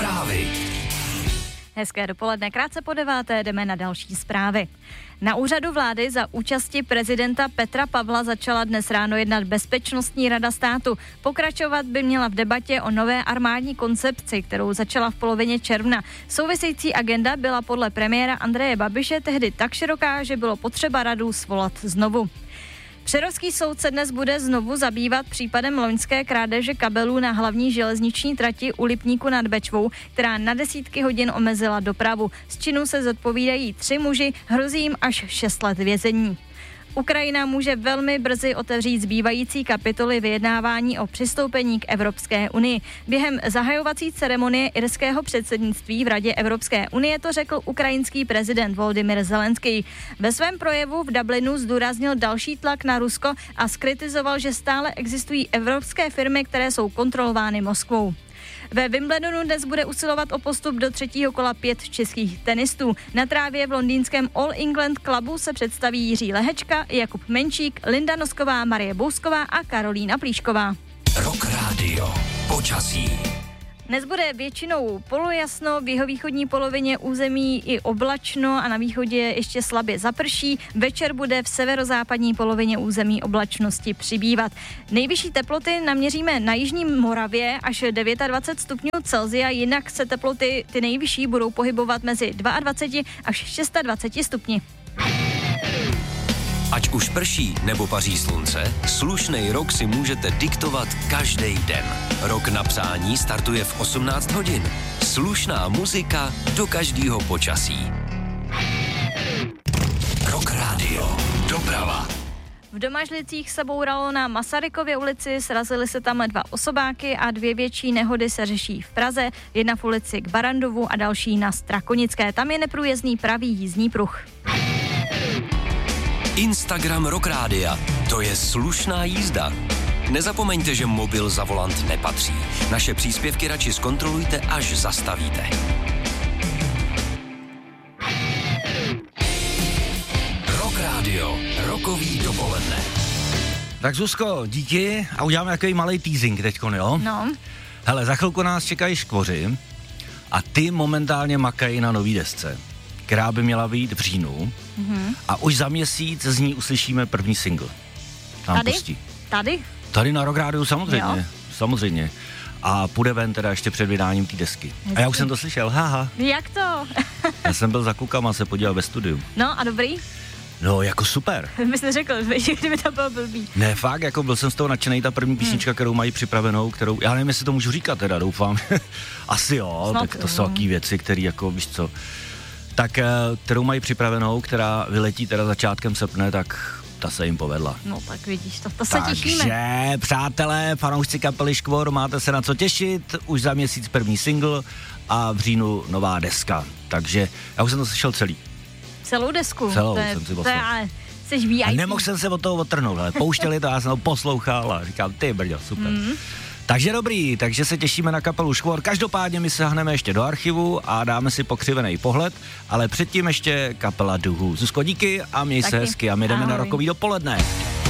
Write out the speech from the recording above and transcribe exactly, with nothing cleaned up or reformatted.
Zprávy. Hezké dopoledne, krátce po deváté jdeme na další zprávy. Na úřadu vlády za účasti prezidenta Petra Pavla začala dnes ráno jednat Bezpečnostní rada státu. Pokračovat by měla v debatě o nové armádní koncepci, kterou začala v polovině června. Související agenda byla podle premiéra Andreje Babiše tehdy tak široká, že bylo potřeba radu svolat znovu. Přerovský soud se dnes bude znovu zabývat případem loňské krádeže kabelů na hlavní železniční trati u Lipníku nad Bečvou, která na desítky hodin omezila dopravu. Z činu se zodpovídají tři muži, hrozí jim až šest let vězení. Ukrajina může velmi brzy otevřít zbývající kapitoly vyjednávání o přistoupení k Evropské unii. Během zahajovací ceremonie irského předsednictví v Radě Evropské unie to řekl ukrajinský prezident Volodymyr Zelenský. Ve svém projevu v Dublinu zdůraznil další tlak na Rusko a zkritizoval, že stále existují evropské firmy, které jsou kontrolovány Moskvou. Ve Wimbledonu dnes bude usilovat o postup do třetího kola pět českých tenistů. Na trávě v londýnském All England Clubu se představí Jiří Lehečka, Jakub Menčík, Linda Nosková, Marie Bousková a Karolína Plíšková. Rock Radio. Počasí. Dnes bude většinou polojasno, v jihovýchodní polovině území i oblačno a na východě ještě slabě zaprší. Večer bude v severozápadní polovině území oblačnosti přibývat. Nejvyšší teploty naměříme na jižní Moravě až dvacet devět stupňů Celsia, jinak se teploty ty nejvyšší budou pohybovat mezi dvacet dva až dvacet šest stupni. Ať už prší nebo paří slunce, slušnej rok si můžete diktovat každý den. Rok na přání startuje v osmnáct hodin. Slušná muzika do každého počasí. Rock Radio. Doprava. V Domažlicích se bouralo na Masarykově ulici, srazily se tam dva osobáky a dvě větší nehody se řeší v Praze, jedna v ulici k Barandovu a další na Strakonické. Tam je neprůjezdný pravý jízdní pruh. Instagram Rock Rádia. To je slušná jízda. Nezapomeňte, že mobil za volant nepatří. Naše příspěvky radši zkontrolujte, až zastavíte. Rock Radio. Rokový dopoledne. Tak Zuzko, díky a uděláme takový malej teasing teďkon, jo? No. Hele, za chvilku nás čekají škvoři a ty momentálně makají na nový desce, která by měla vyjít v říjnu, mm-hmm. a už za měsíc z ní uslyšíme první single. Tam Tady? Pustí. Tady? Tady na Rock Rádiu samozřejmě, Jo. samozřejmě. A půjde ven teda ještě před vydáním té desky. Hezky. A já už jsem to slyšel, haha. Jak to? Já jsem byl za klukama se podíval ve studiu. No a dobrý? No, jako super. Bys neřekl, že kdyby to bylo blbý. Ne, fakt, jako byl jsem z toho nadšenej, ta první písnička, hmm. kterou mají připravenou, kterou, já nevím, jestli to můžu říkat teda, doufám. Asi jo, Snad tak to jo. jsou takové věci, které jako, víš co, tak kterou mají připravenou, která vyletí teda začátkem srpne, tak ta se jim povedla. No tak vidíš, to, to se těšíme. Takže, přátelé, fanoušci kapely Škvor, máte se na co těšit, už za měsíc první single a v říjnu nová deska. Takže já už jsem to slyšel celý. Celou desku. Celou to je, jsem si to poslal. je, ale jsi V I P. A nemohl jsem se od toho odtrhnout, ale pouštěli to, já jsem to poslouchal a říkám, ty brďo, super. Mm. Takže dobrý, takže se těšíme na kapelu Škvor. Každopádně my se hneme ještě do archivu a dáme si pokřivený pohled, ale předtím ještě kapela Duhu. Zuzko, díky a měj Taky. se hezky a my jdeme Ahoj. na rokový dopoledne.